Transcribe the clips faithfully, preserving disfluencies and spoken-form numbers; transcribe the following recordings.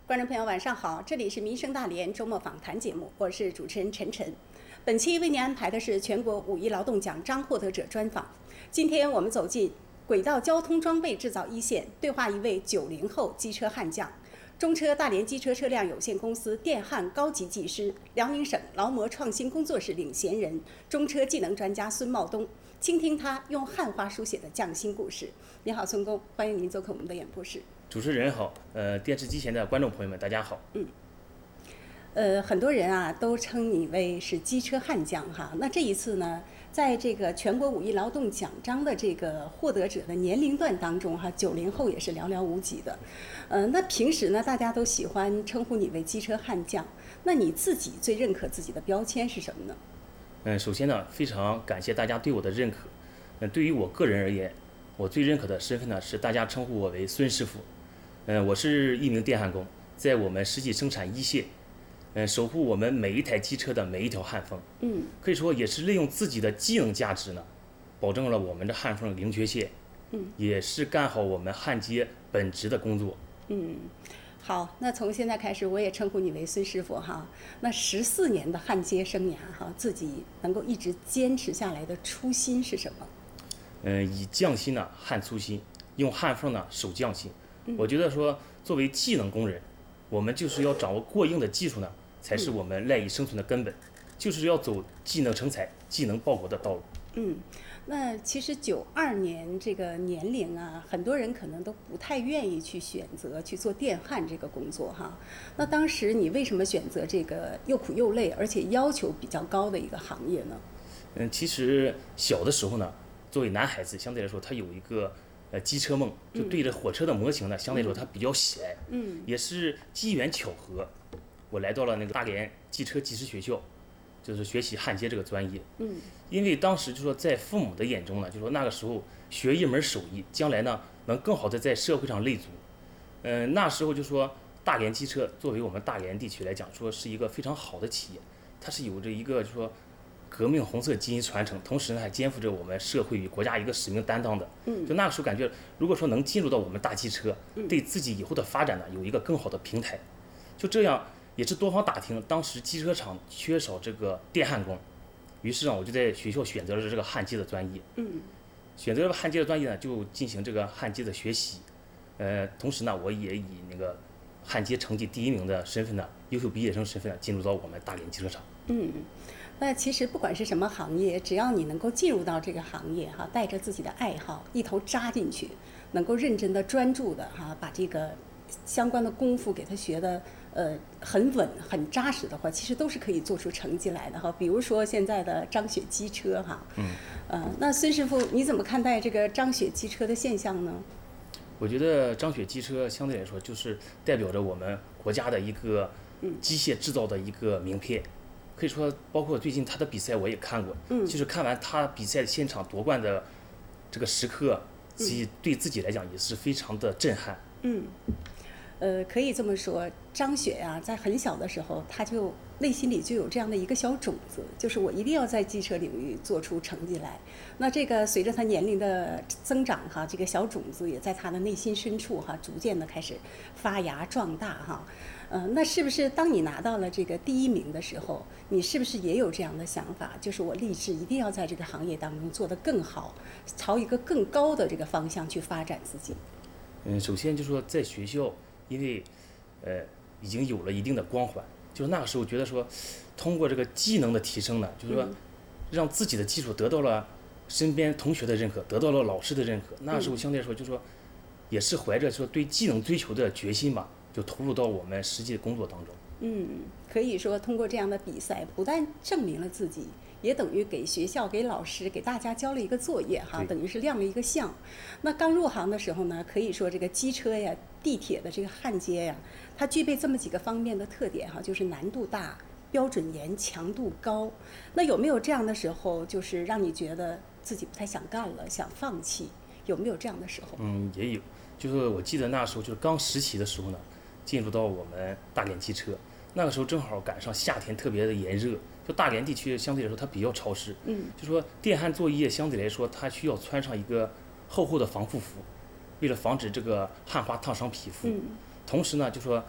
观众朋友晚上好，这里是民生大联周末访谈节目，我是主持人陈晨。本期为您安排的是全国五一劳动奖章获得者专访。今天我们走进轨道交通装备制造一线，对话一位九零后机车悍将，中车大连机车车辆有限公司电焊高级技师，辽宁省劳模创新工作室领衔人，中车技能专家孙茂东，倾听他用汉话书写的匠心故事。你好，孙工，欢迎您做客我们的演播室。 主持人好，呃，电视机前的观众朋友们，大家好。 嗯，呃，很多人啊都称你为是机车悍将哈。那这一次呢，在这个全国五一劳动奖章的这个获得者的年龄段当中哈，九零后也是寥寥无几的。呃，那平时呢，大家都喜欢称呼你为机车悍将，那你自己最认可自己的标签是什么呢？ 嗯，首先呢，非常感谢大家对我的认可。嗯，对于我个人而言，我最认可的身份呢是大家称呼我为孙师傅。嗯，我是一名电焊工，在我们实际生产一线，嗯，守护我们每一台机车的每一条焊缝。 嗯， 可以说也是利用自己的技能价值呢，保证了我们的焊缝零缺陷。 嗯，也是干好我们焊接本职的工作。 嗯，好，那从现在开始我也称呼你为孙师傅哈。那十四年的焊接生涯哈，自己能够一直坚持下来的初心是什么？ 嗯，以匠心呢焊粗心，用焊缝呢守匠心。我觉得说，作为技能工人，我们就是要掌握过硬的技术呢，才是我们赖以生存的根本，就是要走技能成才、技能报国的道路。 嗯，那其实九二年这个年龄啊，很多人可能都不太愿意去选择去做电焊这个工作哈。那当时你为什么选择这个又苦又累，而且要求比较高的一个行业呢？ 嗯，其实小的时候呢，作为男孩子，相对来说他有一个。呃，机车梦就对着火车的模型呢，相对来说它比较喜爱， 嗯， 也是机缘巧合，我来到了那个大连机车技师学校，就是学习焊接这个专业， 嗯， 因为当时就说在父母的眼中呢，就说那个时候学一门手艺，将来呢能更好的在社会上立足，嗯、呃，那时候就说大连机车作为我们大连地区来讲，说是一个非常好的企业，它是有着一个就说。革命红色基因传承，同时呢还肩负着我们社会与国家一个使命担当的。 嗯， 就那个时候感觉，如果说能进入到我们大汽车，对自己以后的发展呢有一个更好的平台。就这样，也是多方打听，当时机车厂缺少这个电焊工，于是啊我就在学校选择了这个焊接的专业。 嗯， 选择了焊接的专业呢，就进行这个焊接的学习。呃，同时呢，我也以那个焊接成绩第一名的身份呢，优秀毕业生身份呢，进入到我们大连机车厂。 嗯。那其实不管是什么行业，只要你能够进入到这个行业哈，带着自己的爱好一头扎进去，能够认真的、专注的哈，把这个相关的功夫给他学的呃很稳、很扎实的话，其实都是可以做出成绩来的哈。比如说现在的张雪机车哈， 嗯， 呃，那孙师傅你怎么看待这个张雪机车的现象呢？ 我觉得张雪机车相对来说就是代表着我们国家的一个机械制造的一个名片。可以说，包括最近他的比赛我也看过， 嗯， 就是看完他比赛现场夺冠的这个时刻，自己对自己来讲也是非常的震撼。 嗯，呃，可以这么说，张雪呀、啊，在很小的时候，他就内心里就有这样的一个小种子，就是我一定要在机车领域做出成绩来。那这个随着他年龄的增长哈，这个小种子也在他的内心深处哈，逐渐的开始发芽壮大哈。呃，那是不是当你拿到了这个第一名的时候，你是不是也有这样的想法？就是我立志一定要在这个行业当中做得更好，朝一个更高的这个方向去发展自己。 嗯，首先就说在学校，因为呃已经有了一定的光环，就是那个时候觉得说，通过这个技能的提升呢，就是说让自己的技术得到了身边同学的认可，得到了老师的认可。那时候相对来说，就说也是怀着说对技能追求的决心吧。就投入到我们实际的工作当中。 嗯，可以说通过这样的比赛，不但证明了自己，也等于给学校、给老师、给大家交了一个作业哈，等于是亮了一个相。那刚入行的时候呢，可以说这个机车呀、地铁的这个焊接呀，它具备这么几个方面的特点哈，就是难度大、标准严、强度高。那有没有这样的时候，就是让你觉得自己不太想干了，想放弃？有没有这样的时候？ 嗯，也有。就是我记得那时候就是刚实习的时候呢。进入到我们大连机车，那个时候正好赶上夏天特别的炎热，就大连地区相对来说它比较潮湿， 嗯， 就说电焊作业相对来说它需要穿上一个厚厚的防护服，为了防止这个焊花烫伤皮肤， 嗯， 同时呢就说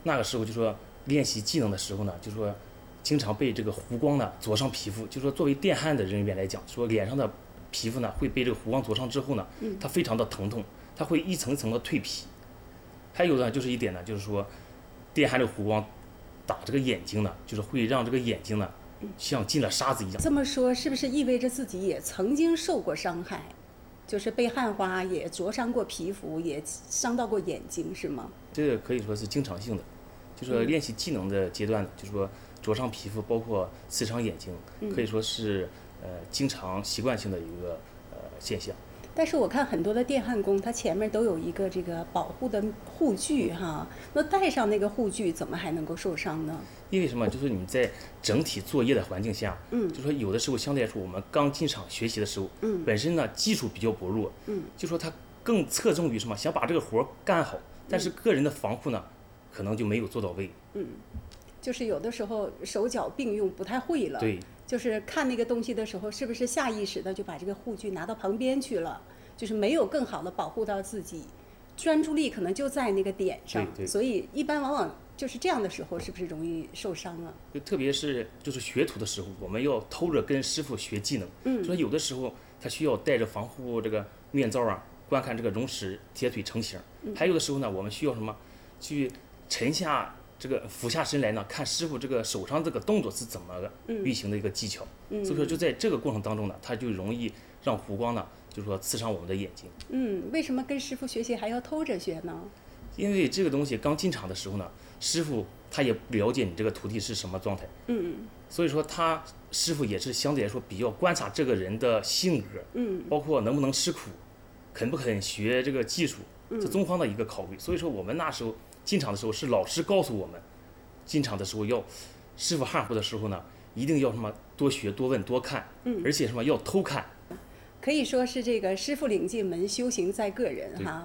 那个时候就说练习技能的时候呢，就说经常被这个弧光呢灼伤皮肤，就说作为电焊的人员来讲，说脸上的皮肤呢会被这个弧光灼伤之后呢，它非常的疼痛，它会一层一层的蜕皮。还有呢就是一点呢，就是说电焊这个弧光打这个眼睛呢，就是会让这个眼睛呢像进了沙子一样。 这么说是不是意味着自己也曾经受过伤害？就是被焊花也灼伤过皮肤，也伤到过眼睛，是吗？ 这个可以说是经常性的，就说练习技能的阶段呢，就是说灼伤皮肤，包括刺伤眼睛，可以说是呃经常习惯性的一个呃现象。 但是我看很多的电焊工，他前面都有一个这个保护的护具哈，那戴上那个护具怎么还能够受伤呢？ 因为什么？就是你在整体作业的环境下， 嗯， 就说有的时候相对来说，我们刚进场学习的时候， 嗯， 本身呢技术比较薄弱， 嗯， 就说他更侧重于什么？想把这个活干好，但是个人的防护呢，可能就没有做到位。 嗯，就是有的时候手脚并用不太会了。 对。 就是看那个东西的时候，是不是下意识的就把这个护具拿到旁边去了？就是没有更好的保护到自己，专注力可能就在那个点上。 对对。 所以一般往往就是这样的时候，是不是容易受伤啊？ 就特别是就是学徒的时候，我们要偷着跟师傅学技能。嗯。就说有的时候他需要带着防护这个面罩啊，观看这个熔石铁腿成型。嗯。还有的时候呢，我们需要什么？去沉下。这个俯下身来呢，看师傅这个手上这个动作是怎么运行的一个技巧，嗯、所以说就在这个过程当中呢，它就容易让弧光呢，就是说刺伤我们的眼睛。 嗯，为什么跟师傅学习还要偷着学呢？ 因为这个东西刚进场的时候呢，师傅他也不了解你这个徒弟是什么状态， 嗯， 所以说他师傅也是相对来说比较观察这个人的性格，嗯，包括能不能吃苦，肯不肯学这个技术，这综方的一个考虑。所以说我们那时候。进场的时候是老师告诉我们，进场的时候要师傅焊糊的时候呢，一定要什么多学多问多看，嗯，而且什么要偷看。 可以说是这个师傅领进门，修行在个人哈。